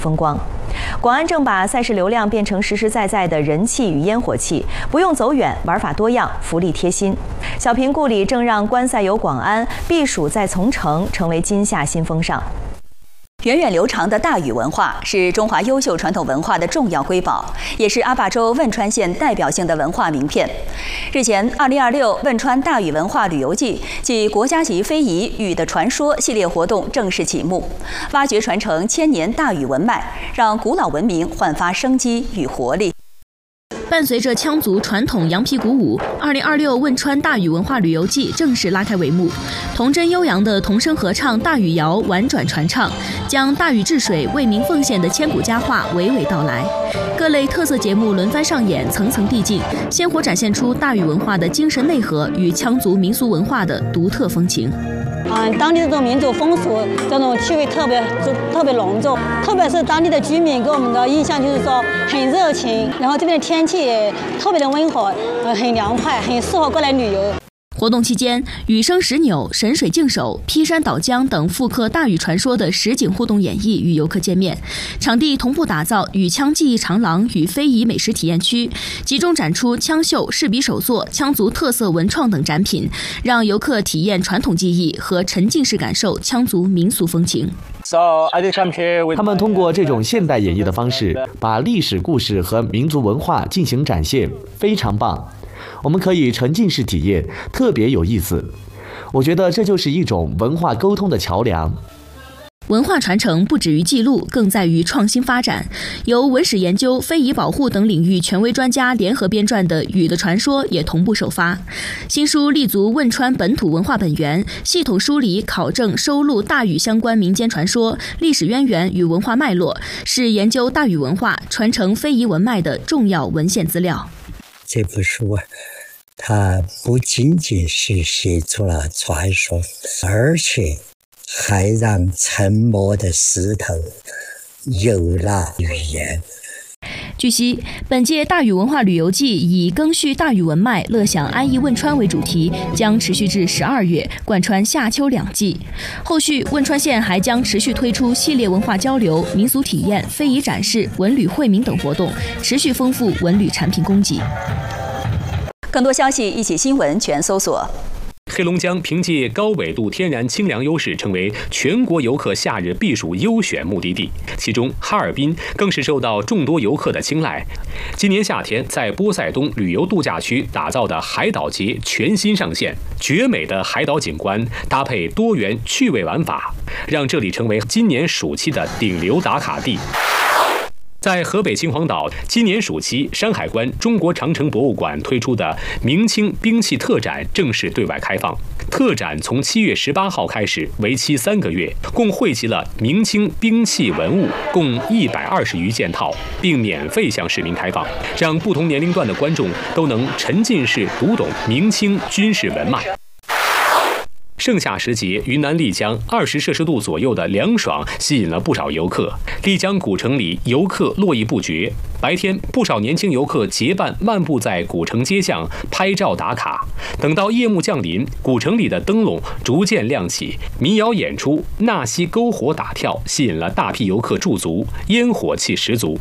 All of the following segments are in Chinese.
风光。广安正把赛事流量变成实实在在的人气与烟火气，不用走远，玩法多样，福利贴心。小平故里正让观赛游广安，避暑在从城成为今夏新风尚。 源远流长的大禹文化是中华优秀传统文化的重要瑰宝，也是阿坝州汶川县代表性的文化名片。日前，2026汶川大禹文化旅游季暨国家级非遗“禹的传说”系列活动正式启幕，挖掘传承千年大禹文脉，让古老文明焕发生机与活力。 伴随着羌族传统羊皮鼓舞，2026汶川大禹文化旅游季正式拉开帷幕。童真悠扬的童声合唱大禹谣婉转传唱，将大禹治水、为民奉献的千古佳话娓娓道来。各类特色节目轮番上演，层层递进，鲜活展现出大禹文化的精神内核与羌族民俗文化的独特风情。 当地这种民族风俗这种气味特别浓重，特别是当地的居民给我们的印象就是说很热情，然后这边的天气也特别的温和，很凉快，很适合过来旅游。 活动期间，雨声石扭、神水竞手、劈山倒江等复刻大禹传说的实景互动演绎与游客见面。场地同步打造禹羌技艺长廊与非遗美食体验区，集中展出羌绣、饰笔手作、羌族特色文创等展品，让游客体验传统技艺和沉浸式感受羌族民俗风情。 他们通过这种现代演绎的方式，把历史故事和民族文化进行展现，非常棒。我们可以沉浸式体验，特别有意思。我觉得这就是一种文化沟通的桥梁。 文化传承不止于记录，更在于创新发展。由文史研究、非遗保护等领域权威专家联合编撰的《禹的传说》也同步首发。新书立足汶川本土文化本源，系统梳理、考证、收录大禹相关民间传说、历史渊源与文化脉络，是研究大禹文化、传承非遗文脉的重要文献资料。 这部书啊，它不仅仅是写出了传说，而且还让沉默的石头有了语言。 据悉，本届大禹文化旅游季以赓续大禹文脉，乐享安逸汶川为主题，将持续至12月，贯穿夏秋两季。后续，汶川县还将持续推出系列文化交流、民俗体验、非遗展示、文旅惠民等活动，持续丰富文旅产品供给。 更多消息，一起新闻全搜索。 黑龙江凭借高纬度天然清凉优势，成为全国游客夏日避暑优选目的地。其中，哈尔滨更是受到众多游客的青睐。今年夏天，在波塞冬旅游度假区打造的海岛节全新上线，绝美的海岛景观搭配多元趣味玩法，让这里成为今年暑期的顶流打卡地。在河北秦皇岛，今年暑期，山海关中国长城博物馆推出的明清兵器特展正式对外开放。特展从7月18号开始，为期3个月，共汇集了明清兵器文物共120余件套，并免费向市民开放，让不同年龄段的观众都能沉浸式读懂明清军事文脉。盛夏时节，云南丽江20摄氏度左右的凉爽吸引了不少游客。丽江古城里游客络绎不绝，白天不少年轻游客结伴漫步在古城街巷拍照打卡。等到夜幕降临，古城里的灯笼逐渐亮起，民谣演出、纳西篝火打跳，吸引了大批游客驻足，烟火气十足。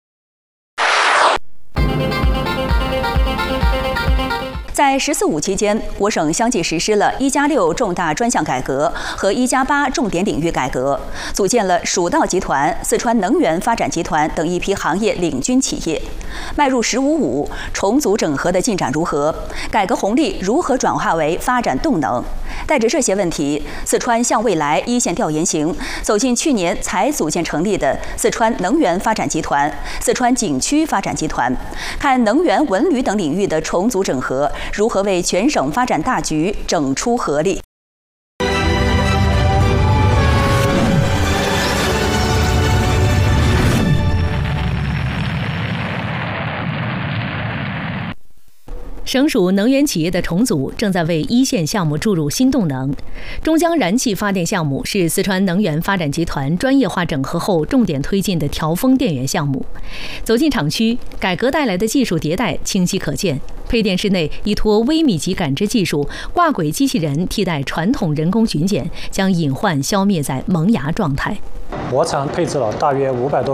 在“十四五”期间，我省相继实施了1+6重大专项改革和1+8重点领域改革，组建了蜀道集团、四川能源发展集团等一批行业领军企业。迈入“15+5”，重组整合的进展如何？改革红利如何转化为发展动能？带着这些问题，四川向未来一线调研行走进去年才组建成立的四川能源发展集团、四川景区发展集团，看能源、文旅等领域的重组整合如何为全省发展大局整出合力。 省属能源企业的重组正在为一线项目注入新动能。中江燃气发电项目是四川能源发展集团专业化整合后重点推进的调峰电源项目。走进厂区，改革带来的技术迭代清晰可见。配电室内依托微米级感知技术，挂轨机器人替代传统人工巡检，将隐患消灭在萌芽状态。 磨厂配置了大约500多